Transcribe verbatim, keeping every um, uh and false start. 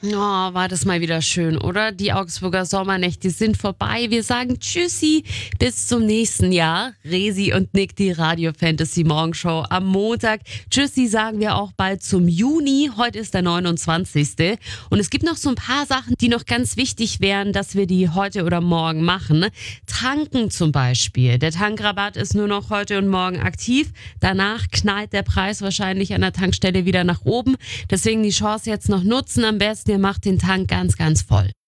Oh, war das mal wieder schön, oder? Die Augsburger Sommernächte sind vorbei. Wir sagen Tschüssi, bis zum nächsten Jahr. Resi und Nick, die Radio Fantasy Morgenshow am Montag. Tschüssi sagen wir auch bald zum Juni. Heute ist der neunundzwanzigste. Und es gibt noch so ein paar Sachen, die noch ganz wichtig wären, dass wir die heute oder morgen machen. Tanken zum Beispiel. Der Tankrabatt ist nur noch heute und morgen aktiv. Danach knallt der Preis wahrscheinlich an der Tankstelle wieder nach oben. Deswegen die Chance jetzt noch nutzen. Am besten ihr macht den Tank ganz, ganz voll.